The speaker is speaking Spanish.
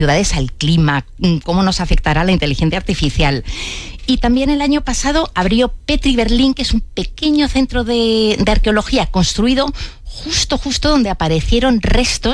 ciudades al clima, cómo nos afectará la inteligencia artificial. Y también el año pasado abrió Petri Berlín, que es un pequeño centro de arqueología construido justo donde aparecieron restos